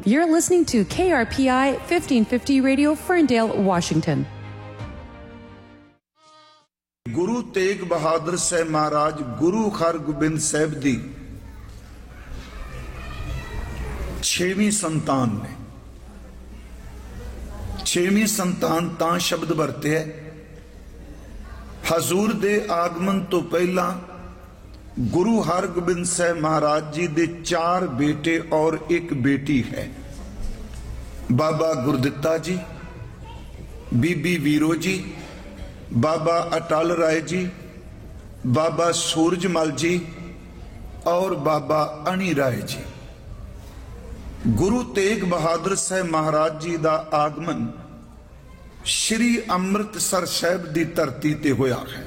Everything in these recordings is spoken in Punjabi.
You're listening to KRPI 1550 Radio, Ferndale, Washington. Guru Tegh Bahadur साहब महाराज गुरु हरगोबिंद साहब दी 6वीं संतान ने। 6वीं संतान तां शब्द वरते है, हजूर दे आगमन तो पहला गुरु हरगोबिंद साहब महाराज जी दे 4 बेटे और 1 बेटी है। बाबा गुरदित्ता जी, बीबी वीरो जी, बाबा अटल राय जी, बाबा सूरजमल जी और बाबा अणी राय जी। गुरु तेग बहादुर साहब महाराज जी का आगमन श्री अमृतसर साहब की धरती ते होया है।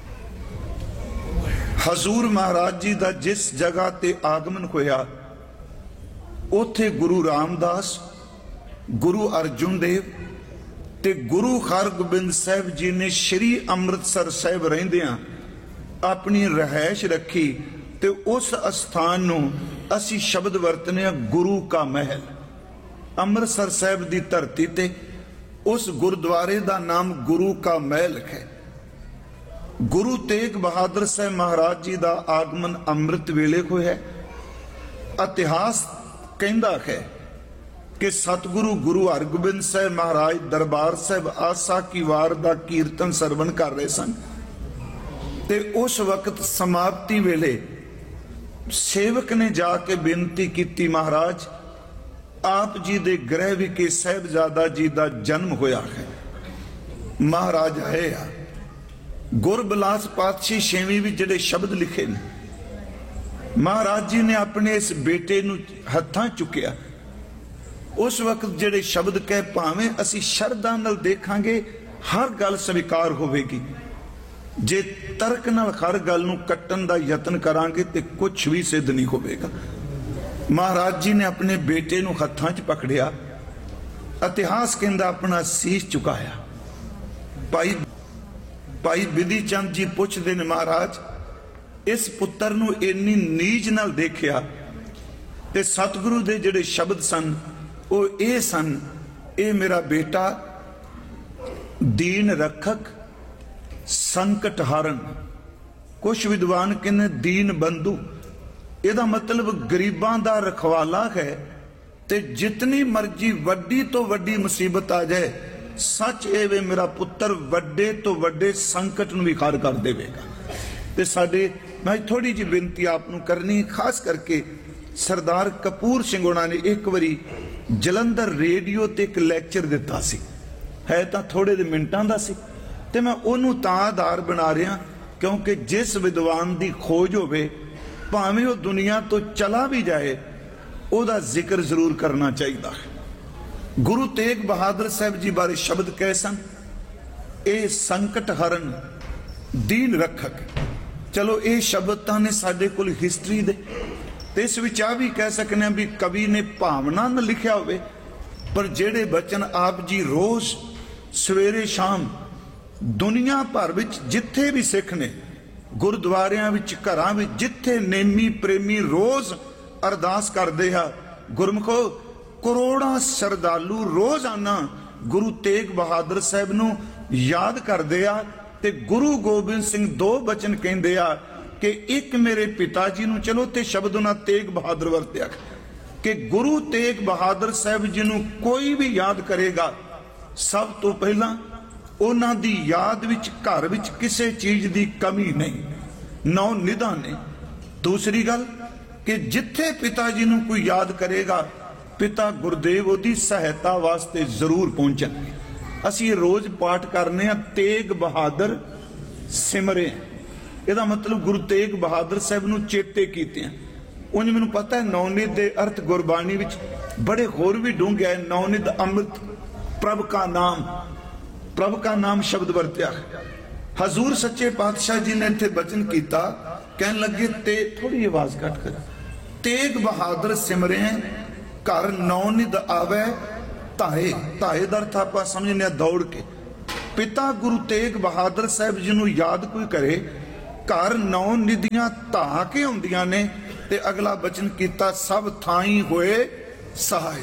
हजूर महाराज जी का जिस जगह ते आगमन होया उथे गुरु रामदास, गुरु अर्जुन देव ते गुरु हरगोबिंद साहब जी ने श्री अमृतसर साहब रहिंदियां अपनी रहायश रखी ते उस स्थान नूं असी शब्द वरतने गुरु का महल। अमृतसर साहब की धरती ते उस गुरुद्वारे का नाम गुरु का महल है। गुरु तेग बहादुर साहब महाराज जी का आगमन अमृत वेले होया। इतिहास कहता है कि सतगुरु गुरु हरगोबिंद साहब महाराज दरबार साहब आसा की वार दा कीर्तन सरवण कर रहे सन ते उस वक्त समाप्ति वेले सेवक ने जाके बेनती की, महाराज आप जी दे गृह विखे साहिबजादा जी का जन्म होया है। महाराज आए आ गुरबिलास पातशाही 6वीं भी जिहड़े शब्द लिखे ने, महाराज जी ने अपने इस बेटे नूं हत्थां चुकिया। उस वक्त जिहड़े शब्द कह भावें असी शरधा नाल देखांगे हर गल स्वीकार होवेगी, जे तर्क नाल हर गल नूं कट्टण दा यतन करांगे ते कुछ भी सिद्ध नहीं होवेगा। महाराज जी ने अपने बेटे नूं हत्थां च पकड़िया, इतिहास कहंदा अपना सीस चुकाया। भाई बिधि चंद जी पुछदे ने, महाराज इस पुत्र नूं इन्नी नीज नाल देखिया ते सतगुरु दे जिहड़े शब्द सन वो ये सन, ए मेरा बेटा दीन रखक संकट हारन। कुछ विद्वान कहने दीन बंधु, ਇਹਦਾ मतलब गरीबां दा रखवाला है। ते जितनी मर्जी वड्डी तो वड्डी मुसीबत आ जाए, सच ए वे मेरा पुत्र वड्डे तो वड्डे संकट नूं भी खार कर देवेगा। ते साडे मैं थोड़ी जी बेनती आपनूं करनी, खास करके सरदार कपूर सिंह होना ने एक बारी जलंधर रेडियो ते एक लैक्चर दिता सी, है तां थोड़े दे मिनटां दा सी, ते मैं ओनूं तां आधार बना रहा क्योंकि जिस विद्वान दी खोज होवे भावें वो दुनिया तो चला भी जाए ओदा जिक्र जरूर करना चाहिए है। गुरु तेग बहादुर साहब जी बारे शब्द कह सन, ए संकट हरन दीन रखक। चलो ये शब्द तां ने साडे कोल हिस्टरी दे ते इस विच आ भी कह सकने भी कवि ने भावना न लिखिया होवे, पर जेड़े बचन आप जी रोज सवेरे शाम दुनिया भर विच जिथे भी सिख ने गुरुद्वारियां विच घरां विच जिथे नेमी प्रेमी रोज अरदास करदे आ, गुरमुखो करोड़ां श्रद्धालु रोजाना गुरु तेग बहादुर साहब नूं याद करदे आ ते गुरु गोबिंद सिंह 2 बचन कहंदे आ कि एक मेरे पिता जी नूं, चलो ते शब्द उन्हां तेग बहादुर वरत्या कि गुरु तेग बहादुर साहब जी नूं कोई भी याद करेगा सब तो पहला उन्हां दी याद विच घर विच किसी चीज दी कमी नहीं, नौ निधान ने। दूसरी गल कि जिथे पिता जी नूं कोई याद करेगा पिता गुरदेव उहदी सहायता वास्ते जरूर पहुंचणगे। असीं रोज पाठ करने आ तेग बहादुर सिमरे, ਇਹਦਾ मतलब गुरु तेग बहादुर साहब नूं चेते कीते हैं। उंज मैनूं पता है नौनिध दे अर्थ गुरबाणी विच बड़े होर भी डूंघे है। नौनिध अमृत प्रभ का नाम शब्द वरत्या। हजूर सच्चे पातशाह जी ने इत्थे बचन कीता, कहन लगे ते थोड़ी आवाज घट कर, तेग बहादुर सिमरे घर नौनिध आवे धाए। धाए दा अर्थ आपां समझने दौड़ के। पिता गुरु तेग बहादुर साहब जी नूं याद कोई करे घर नौ निधियां धा के आउंदियां ने ते अगला बचन कीता सब थाई होए सहाय।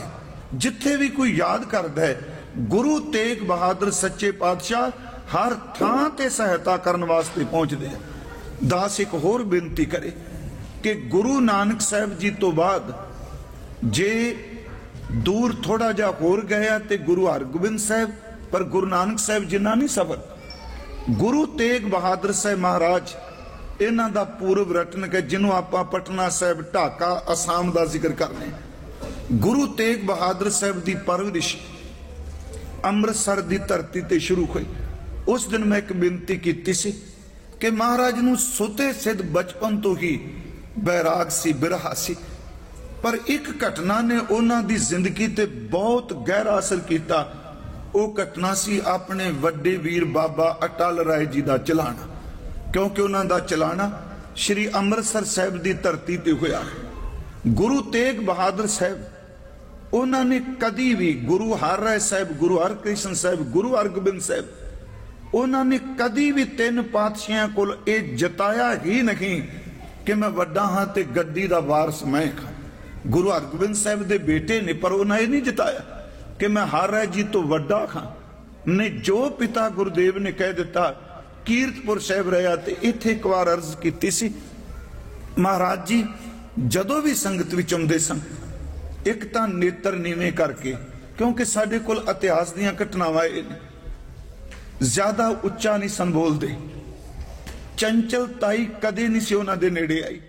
ਜਿੱਥੇ ਵੀ ਕੋਈ ਯਾਦ ਕਰਦਾ ਹੈ ਗੁਰੂ ਤੇਗ ਬਹਾਦਰ ਸੱਚੇ ਪਾਤਸ਼ਾਹ ਹਰ ਥਾਂ ਤੇ ਸਹਾਇਤਾ ਕਰਨ ਵਾਸਤੇ ਪਹੁੰਚਦੇ ਆ। ਦਾਸ ਇੱਕ ਹੋਰ ਬੇਨਤੀ ਕਰੇ ਕਿ ਗੁਰੂ ਨਾਨਕ ਸਾਹਿਬ ਜੀ ਤੋਂ ਬਾਅਦ ਜੇ ਦੂਰ ਥੋੜਾ ਜਿਹਾ ਹੋਰ ਗਿਆ ਤੇ ਗੁਰੂ ਹਰਗੋਬਿੰਦ ਸਾਹਿਬ, ਪਰ ਗੁਰੂ ਨਾਨਕ ਸਾਹਿਬ ਜਿੰਨਾ ਨਹੀਂ ਸਬਰ। ਗੁਰੂ ਤੇਗ ਬਹਾਦਰ ਸਾਹਿਬ ਮਹਾਰਾਜ ਇਹਨਾਂ ਦਾ ਪੂਰਵ ਰਟਨ ਕਿ ਜਿਹਨੂੰ ਆਪਾਂ ਪਟਨਾ ਸਾਹਿਬ, ਢਾਕਾ, ਅਸਾਮ ਦਾ ਜ਼ਿਕਰ ਕਰਨੇ। ਗੁਰੂ ਤੇਗ ਬਹਾਦਰ ਸਾਹਿਬ ਦੀ ਪਰਵਰਿਸ਼ ਅੰਮ੍ਰਿਤਸਰ ਦੀ ਧਰਤੀ ਤੇ ਸ਼ੁਰੂ ਹੋਈ। ਉਸ ਦਿਨ ਮੈਂ ਇੱਕ ਬੇਨਤੀ ਕੀਤੀ ਸੀ ਕਿ ਮਹਾਰਾਜ ਨੂੰ ਸੁਤੇ ਸਿੱਧ ਬਚਪਨ ਤੋਂ ਹੀ ਬੈਰਾਗ ਸੀ, ਬਿਰਹਾ ਸੀ, ਪਰ ਇੱਕ ਘਟਨਾ ਨੇ ਉਹਨਾਂ ਦੀ ਜ਼ਿੰਦਗੀ ਤੇ ਬਹੁਤ ਗਹਿਰਾ ਅਸਰ ਕੀਤਾ। ਉਹ ਘਟਨਾ ਸੀ ਆਪਣੇ ਵੱਡੇ ਵੀਰ ਬਾਬਾ ਅਟਲ ਰਾਏ ਜੀ ਦਾ ਚਲਾਣਾ, ਕਿਉਂਕਿ ਉਹਨਾਂ ਦਾ ਚਲਾਣਾ ਸ਼੍ਰੀ ਅੰਮ੍ਰਿਤਸਰ ਸਾਹਿਬ ਦੀ ਧਰਤੀ ਤੇ ਹੋਇਆ। ਗੁਰੂ ਤੇਗ ਬਹਾਦਰ ਸਾਹਿਬ ਉਹਨਾਂ ਨੇ ਕਦੀ ਵੀ, ਗੁਰੂ ਹਰ ਰਾਏ ਸਾਹਿਬ, ਗੁਰੂ ਹਰਕ੍ਰਿਸ਼ਨ ਸਾਹਿਬ, ਗੁਰੂ ਹਰਗੋਬਿੰਦ ਸਾਹਿਬ, ਉਹਨਾਂ ਨੇ ਕਦੀ ਵੀ ਤਿੰਨ ਪਾਤਸ਼ਾਹਾਂ ਕੋਲ ਇਹ ਜਤਾਇਆ ਹੀ ਨਹੀਂ ਕਿ ਮੈਂ ਵੱਡਾ ਹਾਂ ਤੇ ਗੱਦੀ ਦਾ ਵਾਰਸ ਮੈਂ ਹਾਂ। ਗੁਰੂ ਹਰਗੋਬਿੰਦ ਸਾਹਿਬ ਦੇ ਬੇਟੇ ਨੇ, ਪਰ ਉਹਨਾਂ ਇਹ ਨਹੀਂ ਜਤਾਇਆ ਕਿ ਮੈਂ ਹਰ ਰਾਏ ਜੀ ਤੋਂ ਵੱਡਾ ਹਾਂ। ਨੇ ਜੋ ਪਿਤਾ ਗੁਰਦੇਵ ਨੇ ਕਹਿ ਦਿੱਤਾ, ਕੀਰਤਪੁਰ ਸਾਹਿਬ ਰਿਹਾ ਤੇ ਇੱਥੇ ਇੱਕ ਵਾਰ ਅਰਜ਼ ਕੀਤੀ ਸੀ, ਮਹਾਰਾਜ ਜੀ ਜਦੋਂ ਵੀ ਸੰਗਤ ਵਿੱਚ ਆਉਂਦੇ ਸਨ, ਇੱਕ ਤਾਂ ਨੇਤਰ ਨੀਵੇਂ ਕਰਕੇ, ਕਿਉਂਕਿ ਸਾਡੇ ਕੋਲ ਇਤਿਹਾਸ ਦੀਆਂ ਘਟਨਾਵਾਂ ਇਹ ਨੇ, ਜ਼ਿਆਦਾ ਉੱਚਾ ਨਹੀਂ ਸਨ ਬੋਲਦੇ, ਚੰਚਲਤਾਈ ਕਦੇ ਨਹੀਂ ਸੀ ਉਹਨਾਂ ਦੇ ਨੇੜੇ ਆਈ।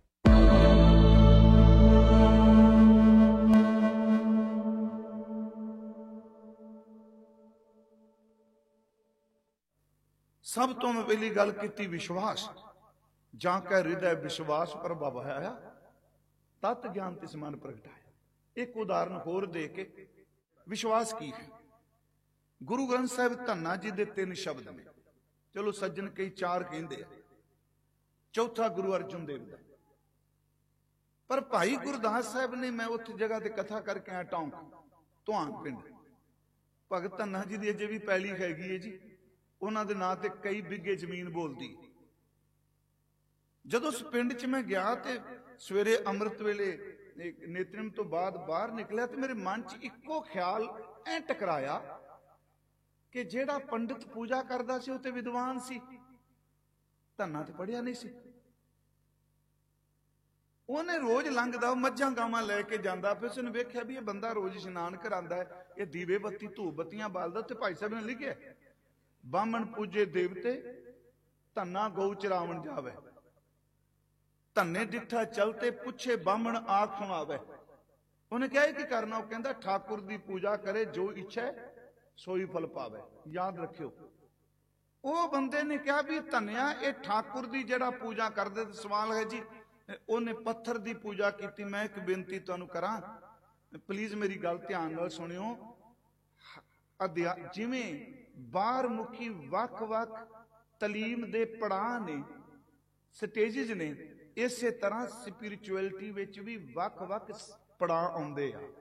ਸਭ ਤੋਂ ਮੈਂ ਪਹਿਲੀ ਗੱਲ ਕੀਤੀ ਵਿਸ਼ਵਾਸ। ਜਾਂ ਕੈ ਹਿਰਦੈ ਵਿਸ਼ਵਾਸ ਪ੍ਰਭਾਵਾਇਆ, ਤਤ ਗਿਆਨ ਤਿਸ ਮਨ ਪ੍ਰਗਟਾਇਆ। ਇੱਕ ਉਦਾਹਰਨ ਹੋਰ ਦੇ ਕੇ, ਵਿਸ਼ਵਾਸ ਕੀ ਹੈ? ਗੁਰੂ ਗ੍ਰੰਥ ਸਾਹਿਬ ਧੰਨਾ ਜੀ ਦੇ 3 ਸ਼ਬਦ ਨੇ, ਚਲੋ ਸੱਜਣ ਕਈ 4 ਕਹਿੰਦੇ ਆ, ਚੌਥਾ ਗੁਰੂ ਅਰਜਨ ਦੇਵ ਦਾ। ਪਰ ਭਾਈ ਗੁਰਦਾਸ ਸਾਹਿਬ ਨੇ, ਮੈਂ ਉੱਥੇ ਜਗ੍ਹਾ ਤੇ ਕਥਾ ਕਰਕੇ ਆਇਆ, ਟੌਂਕ ਧੁਆਨ ਪਿੰਡ, ਭਗਤ ਧੰਨਾ ਜੀ ਦੀ ਅਜੇ ਵੀ ਪੈਲੀ ਹੈਗੀ ਹੈ ਜੀ, ਉਹਨਾਂ ਦੇ ਨਾਂ ਤੇ ਕਈ ਬਿੱਗੇ ਜ਼ਮੀਨ ਬੋਲਦੀ। ਜਦੋਂ ਉਸ ਪਿੰਡ 'ਚ ਮੈਂ ਗਿਆ ਤੇ ਸਵੇਰੇ ਅੰਮ੍ਰਿਤ ਵੇਲੇ ਨੇਤਰਮ ਤੋਂ ਬਾਅਦ ਬਾਹਰ ਨਿਕਲਿਆ ਤੇ ਮੇਰੇ ਮਨ 'ਚ ਇੱਕੋ ਖਿਆਲ ਐ ਟਕਰਾਇਆ ਕਿ ਜਿਹੜਾ ਪੰਡਿਤ ਪੂਜਾ ਕਰਦਾ ਸੀ ਉਹ ਤੇ ਵਿਦਵਾਨ ਸੀ, ਧੰਨਾ ਤੇ ਪੜਿਆ ਨਹੀਂ ਸੀ। ਉਹਨੇ ਰੋਜ਼ ਲੰਘਦਾ, ਮੱਝਾਂ ਗਾਵਾਂ ਲੈ ਕੇ ਜਾਂਦਾ, ਫਿਰ ਉਸਨੇ ਵੇਖਿਆ ਵੀ ਇਹ ਬੰਦਾ ਰੋਜ਼ ਇਸ਼ਨਾਨ ਕਰਾਂਦਾ ਹੈ, ਇਹ ਦੀਵੇ ਬੱਤੀ ਧੂਪ ਬੱਤੀਆਂ ਬਾਲਦਾ। ਤੇ ਭਾਈ ਸਾਹਿਬ ਨੇ ਲਿਖਿਆ, ਬਾਹਮਣ ਪੂਜੇ ਦੇਵਤੇ, ਧੰਨਾ ਗਊ ਚਰਾਵਣ ਜਾਵੇ, ਧੰਨੇ ਡਿੱਠਾ ਚਲਤੇ, ਪੁੱਛੇ ਬਾਹਮਣ ਆਖ ਸੁਣਾਵੇ। ਉਹਨੇ ਕਿਹਾ ਕੀ ਕਰਨਾ? ਉਹ ਕਹਿੰਦਾ ਠਾਕੁਰ ਦੀ ਪੂਜਾ ਕਰੇ, ਜੋ ਇੱਛਾ ਸੋਈ ਫਲ ਪਾਵੇ। ਯਾਦ ਰੱਖਿਓ, ਉਹ ਬੰਦੇ ਨੇ ਕਿਹਾ ਵੀ ਧੰਨਿਆ ਇਹ ਠਾਕੁਰ ਦੀ ਜਿਹੜਾ ਪੂਜਾ ਕਰਦੇ, ਤੇ ਸਵਾਲ ਹੈ ਜੀ ਉਹਨੇ ਪੱਥਰ ਦੀ ਪੂਜਾ ਕੀਤੀ। ਮੈਂ ਇੱਕ ਬੇਨਤੀ ਤੁਹਾਨੂੰ ਕਰਾਂ, ਪਲੀਜ਼ ਮੇਰੀ ਗੱਲ ਧਿਆਨ ਨਾਲ ਸੁਣਿਓ। ਜਿਵੇਂ ਬਾਹਰ ਮੁਖੀ ਵੱਖ-ਵੱਖ ਤਾਲੀਮ ਦੇ ਪੜਾਅ ਨੇ, ਸਟੇਜਿਸ ਨੇ, ਇਸੇ ਤਰ੍ਹਾਂ ਸਪਿਰਿਚੁਅਲਿਟੀ ਵਿੱਚ ਵੀ ਵੱਖ-ਵੱਖ ਪੜਾਅ ਆਉਂਦੇ ਆ।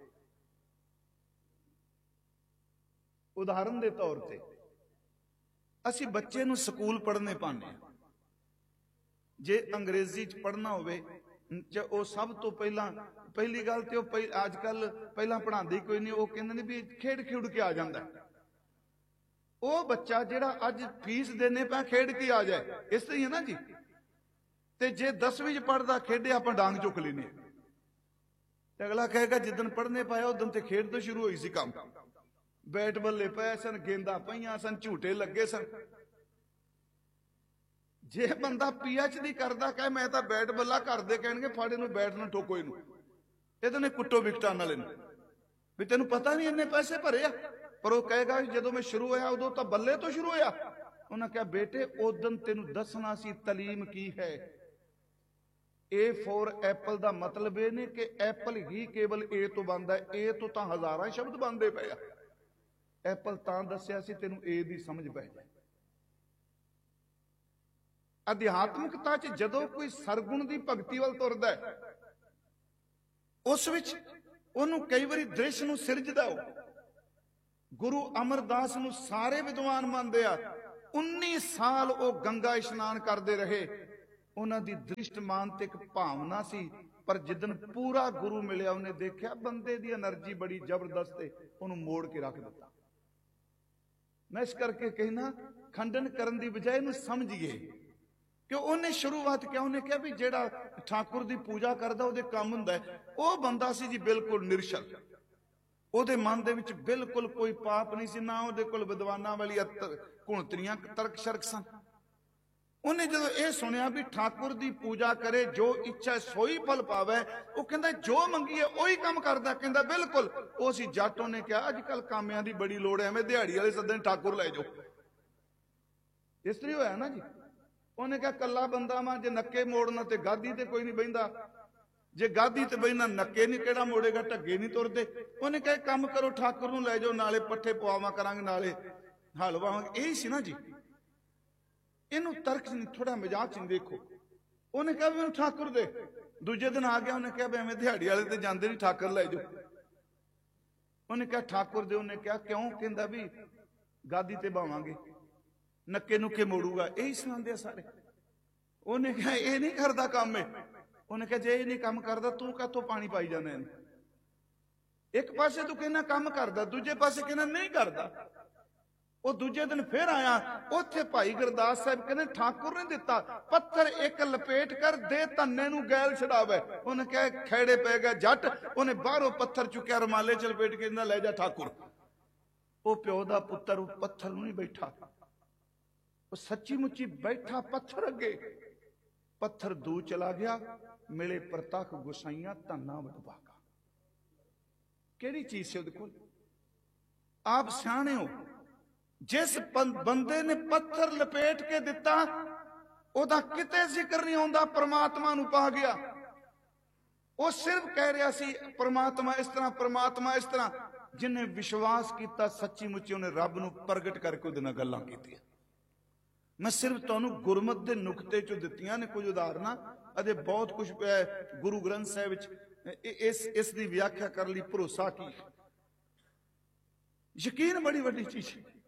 ਉਦਾਹਰਨ ਦੇ ਤੌਰ ਤੇ ਅਸੀਂ ਬੱਚੇ ਨੂੰ ਸਕੂਲ ਪੜ੍ਹਨੇ ਪਾਉਂਦੇ ਆ। ਜੇ ਅੰਗਰੇਜ਼ੀ 'ਚ ਪੜ੍ਹਨਾ ਹੋਵੇ, ਉਹ ਸਭ ਤੋਂ ਪਹਿਲੀ ਗੱਲ ਤੇ ਉਹ ਅੱਜ ਕੱਲ ਪਹਿਲਾਂ ਪੜ੍ਹਾਉਂਦੇ ਕੋਈ ਨਹੀਂ, ਉਹ ਕਹਿੰਦੇ ਨੇ ਵੀ ਖੇਡ ਖੇਡ ਕੇ ਆ ਜਾਂਦਾ। ਉਹ ਬੱਚਾ ਜਿਹੜਾ ਅੱਜ ਫੀਸ ਦੇਣੇ ਪਾ ਖੇਡ ਕੇ ਆ ਜਾਏ, ਇਸ ਤਰ੍ਹਾਂ ਹੀ ਹੈ ਨਾ ਜੀ। ਤੇ ਜੇ 10ਵੀਂ 'ਚ ਪੜ੍ਹਦਾ ਖੇਡੇ, ਆਪਾਂ ਡਾਂਗ ਚੁੱਕ ਲੈਨੇ, ਤੇ ਅਗਲਾ ਕਹੇਗਾ ਜਿੱਦਣ ਪੜ੍ਹਨੇ ਪਾਇਆ ਉਦੋਂ ਤੇ ਖੇਡ ਤੋਂ ਸ਼ੁਰੂ ਹੋਈ ਸੀ ਕੰਮ। ਬੈਟ ਬੱਲੇ ਪਏ ਸਨ, ਗੇਂਦਾਂ ਪਈਆਂ ਸਨ, ਝੂਟੇ ਲੱਗੇ ਸਨ। ਜੇ ਬੰਦਾ PhD ਕਰਦਾ ਕਹੇ ਮੈਂ ਤਾਂ ਬੈਟ ਬੱਲਾ, ਕਰਦੇ ਕਹਿਣਗੇ ਫਾੜੇ ਨੂੰ ਬੈਟ ਨੂੰ ਠੋਕੋ, ਇਹਨੂੰ ਇਹਦੇ ਨੇ ਕੁੱਟੋ ਵਿਕਟਾਂ ਨਾਲ ਇਹਨੂੰ, ਵੀ ਤੈਨੂੰ ਪਤਾ ਨਹੀਂ ਇੰਨੇ ਪੈਸੇ ਭਰੇ ਆ। ਪਰ ਉਹ ਕਹੇਗਾ ਜਦੋਂ ਮੈਂ ਸ਼ੁਰੂ ਹੋਇਆ ਉਦੋਂ ਤਾਂ ਬੱਲੇ ਤੋਂ ਸ਼ੁਰੂ ਹੋਇਆ। ਉਹਨਾਂ ਕਿਹਾ ਬੇਟੇ ਉਦੋਂ ਤੈਨੂੰ ਦੱਸਣਾ ਸੀ ਤਾਲੀਮ ਕੀ ਹੈ। A for ਐਪਲ ਦਾ ਮਤਲਬ ਇਹ ਨਹੀਂ ਕਿ ਐਪਲ ਹੀ ਕੇਵਲ A ਤੋਂ ਬਣਦਾ, A ਤੋਂ ਤਾਂ ਹਜ਼ਾਰਾਂ ਸ਼ਬਦ ਬਣਦੇ ਪਏ ਆ। ਐਪਲ ਤਾਂ ਦੱਸਿਆ ਸੀ ਤੈਨੂੰ A ਦੀ ਸਮਝ ਪੈ ਜਾਏ। ਅਧਿਆਤਮਿਕਤਾ 'ਚ ਜਦੋਂ ਕੋਈ ਸਰਗੁਣ ਦੀ ਭਗਤੀ ਵੱਲ ਤੁਰਦਾ, ਉਸ ਵਿੱਚ ਉਹਨੂੰ ਕਈ ਵਾਰੀ ਦ੍ਰਿਸ਼ ਨੂੰ ਸਿਰਜਦਾ। ਉਹ ਗੁਰੂ ਅਮਰਦਾਸ ਨੂੰ ਸਾਰੇ ਵਿਦਵਾਨ ਮੰਨਦੇ ਆ। 19 ਸਾਲ ਉਹ ਗੰਗਾ ਇਸ਼ਨਾਨ ਕਰਦੇ ਰਹੇ। ਉਹਨਾਂ ਦੀ ਦ੍ਰਿਸ਼ਟ ਮਾਨਤਿਕ ਭਾਵਨਾ ਸੀ, ਪਰ ਜਿੱਦਣ ਪੂਰਾ ਗੁਰੂ ਮਿਲਿਆ ਉਹਨੇ ਦੇਖਿਆ ਬੰਦੇ ਦੀ એનર્ਜੀ ਬੜੀ ਜ਼ਬਰਦਸਤ ਹੈ, ਉਹਨੂੰ ਮੋੜ ਕੇ ਰੱਖ ਦਿੱਤਾ। ਮੈਂ ਇਸ ਕਰਕੇ ਕਹਿਣਾ ਖੰਡਨ ਕਰਨ ਦੀ ਬਜਾਏ ਇਹਨੂੰ ਸਮਝੀਏ ਕਿ ਉਹਨੇ ਸ਼ੁਰੂਆਤ ਕਿਹਾ, ਉਹਨੇ ਕਿਹਾ ਵੀ ਜਿਹੜਾ ਠਾਕੁਰ ਦੀ ਪੂਜਾ ਕਰਦਾ ਉਹਦੇ ਕੰਮ ਹੁੰਦਾ ਹੈ। ਉਹ ਬੰਦਾ ਸੀ ਜੀ ਬਿਲਕੁਲ ਨਿਰਸ਼ਲ, ਉਹਦੇ ਮਨ ਦੇ ਵਿੱਚ ਬਿਲਕੁਲ ਕੋਈ ਪਾਪ ਨਹੀਂ ਸੀ, ਨਾ ਉਹਦੇ ਕੋਲ ਵਿਦਵਾਨਾਂ ਵਾਲੀ ਘੁਣਤਰੀਆਂ ਤਰਕ ਸ਼ਰਕ ਸਨ। ਉਹਨੇ ਜਦੋਂ ਇਹ ਸੁਣਿਆ ਵੀ ਠਾਕੁਰ ਦੀ ਪੂਜਾ ਕਰੇ ਜੋ ਇੱਛਾ ਸੋਈ ਫਲ ਪਾਵੇ, ਉਹ ਕਹਿੰਦਾ ਜੋ ਮੰਗੀਏ ਉਹੀ ਕੰਮ ਕਰਦਾ। ਕਹਿੰਦਾ ਬਿਲਕੁਲ ਉਹ ਸੀ ਜੱਟ। ਉਹਨੇ ਕਿਹਾ ਅੱਜ ਕੱਲ ਕਾਮਿਆਂ ਦੀ ਬੜੀ ਲੋੜ ਹੈ, ਐਵੇਂ ਦਿਹਾੜੀ ਵਾਲੇ ਸੱਦਣ ਠਾਕੁਰ ਲੈ ਜਾਓ। ਇਸ ਤਰ੍ਹਾਂ ਹੋਇਆ ਨਾ ਜੀ। ਉਹਨੇ ਕਿਹਾ ਕੱਲਾ ਬੰਦਾ ਵਾਂ, ਜੇ ਨੱਕੇ ਮੋੜਨਾ ਤੇ ਗਾਦੀ ਤੇ ਕੋਈ ਨਹੀਂ ਬਹਿੰਦਾ, ਜੇ ਗਾਦੀ ਤੇ ਬਹਿਣਾ ਨੱਕੇ ਨਹੀਂ ਕਿਹੜਾ ਮੋੜੇਗਾ, ਢੱਗੇ ਨਹੀਂ ਤੁਰਦੇ। ਉਹਨੇ ਕਿਹਾ ਕੰਮ ਕਰੋ ਠਾਕੁਰ ਨੂੰ ਲੈ ਜਾਓ, ਨਾਲੇ ਪੱਠੇ ਪਵਾਵਾਂ ਕਰਾਂਗੇ, ਨਾਲੇ ਹਲ ਵਾਵਾਂਗੇ। ਇਹੀ ਸੀ ਨਾ ਜੀ। ਇਹਨੂੰ ਤਰਕ ਨਹੀਂ, ਥੋੜਾ ਮਜ਼ਾਕ ਚ ਦੇਖੋ। ਉਹਨੇ ਕਿਹਾ ਵੀ ਮੈਨੂੰ ਠਾਕੁਰ ਦੇ। ਦੂਜੇ ਦਿਨ ਆ ਗਿਆ, ਉਹਨੇ ਕਿਹਾ ਵੀ ਐਵੇਂ ਦਿਹਾੜੀ ਵਾਲੇ ਤੇ ਜਾਂਦੇ ਨਹੀਂ, ਠਾਕੁਰ ਲੈ ਜਾਓ। ਉਹਨੇ ਕਿਹਾ ਠਾਕੁਰ ਦੇ। ਉਹਨੇ ਕਿਹਾ ਕਿਉਂ? ਕਹਿੰਦਾ ਵੀ ਗਾਦੀ ਤੇ ਬਾਵਾਂਗੇ, ਨੱਕੇ ਨੁੱਕੇ ਮੋੜੂਗਾ। ਇਹੀ ਸੁਣਾਉਂਦੇ ਆ ਸਾਰੇ। ਉਹਨੇ ਕਿਹਾ ਇਹ ਨਹੀਂ ਕਰਦਾ ਕੰਮ ਇਹ। ਉਹਨੇ ਕਿਹਾ ਜੇ ਇਹ ਨਹੀਂ ਕੰਮ ਕਰਦਾ ਤੂੰ ਕਾਹਤੋਂ ਪਾਣੀ ਪਾਈ ਜਾਂਦਾ ਇਹਨੂੰ? ਇੱਕ ਪਾਸੇ ਤੂੰ ਕਹਿੰਦਾ ਕੰਮ ਕਰਦਾ, ਦੂਜੇ ਪਾਸੇ ਕਹਿੰਦਾ ਨਹੀਂ ਕਰਦਾ। ਉਹ ਦੂਜੇ ਦਿਨ ਫਿਰ ਆਇਆ, ਉੱਥੇ ਭਾਈ ਗੁਰਦਾਸ ਸਾਹਿਬ ਕਹਿੰਦੇ ਠਾਕੁਰ ਨੇ ਦਿੱਤਾ ਪੱਥਰ ਇੱਕ ਲਪੇਟ ਕਰ ਦੇ ਧੰਨੇ ਨੂੰ ਗੈਲ ਛਡਾਵੇ। ਉਹਨੇ ਕਿਹਾ ਖੇੜੇ ਪੈ ਗਿਆ ਜੱਟ। ਉਹਨੇ ਬਾਹਰੋਂ ਪੱਥਰ ਚੁੱਕਿਆ, ਰੁਮਾਲੇ ਚ ਲਪੇਟ ਕੇ ਕਹਿੰਦਾ ਲੈ ਜਾ ਠਾਕੁਰ। ਉਹ ਪਿਓ ਦਾ ਪੁੱਤਰ ਉਹ ਪੱਥਰ ਨੂੰ ਨਹੀਂ ਬੈਠਾ, ਉਹ ਸੱਚੀ ਮੁੱਚੀ ਬੈਠਾ ਪੱਥਰ ਅੱਗੇ। ਪੱਥਰ ਦੂ ਚਲਾ ਗਿਆ, ਮਿਲੇ ਪ੍ਰਤੱਖ ਗੁਸਾਈਆਂ ਧੰਨਾ ਵਡਭਾਗਾ। ਕਿਹੜੀ ਚੀਜ਼ ਸੀ ਉਹਦੇ ਕੋਲ? ਆਪ ਸਿਆਣੇ ਹੋ। ਜਿਸ ਬੰਦੇ ਨੇ ਪੱਥਰ ਲਪੇਟ ਕੇ ਦਿੱਤਾ ਉਹਦਾ ਕਿਤੇ ਜ਼ਿਕਰ ਨਹੀਂ ਆਉਂਦਾ, ਪ੍ਰਮਾਤਮਾ ਨੂੰ ਪਾ ਗਿਆ। ਉਹ ਸਿਰਫ ਕਹਿ ਰਿਹਾ ਸੀ ਪ੍ਰਮਾਤਮਾ ਇਸ ਤਰ੍ਹਾਂ, ਪ੍ਰਮਾਤਮਾ ਇਸ ਤਰ੍ਹਾਂ। ਜਿਹਨੇ ਵਿਸ਼ਵਾਸ ਕੀਤਾ ਸੱਚੀ ਮੁੱਚੀ ਉਹਨੇ ਰੱਬ ਨੂੰ ਪ੍ਰਗਟ ਕਰਕੇ ਉਹਦੇ ਨਾਲ ਗੱਲਾਂ ਕੀਤੀਆਂ। ਮੈਂ ਸਿਰਫ ਤੁਹਾਨੂੰ ਗੁਰਮਤ ਦੇ ਨੁਕਤੇ ਚੋਂ ਦਿੱਤੀਆਂ ਨੇ ਕੁਝ ਉਦਾਹਰਨਾਂ, ਅਤੇ ਬਹੁਤ ਕੁਝ ਗੁਰੂ ਗ੍ਰੰਥ ਸਾਹਿਬ ਵਿੱਚ ਇਸ ਦੀ ਵਿਆਖਿਆ ਕਰਨ ਲਈ ਭਰੋਸਾ ਕੀ। ਯਕੀਨ ਬੜੀ ਵੱਡੀ ਚੀਜ਼ ਹੈ।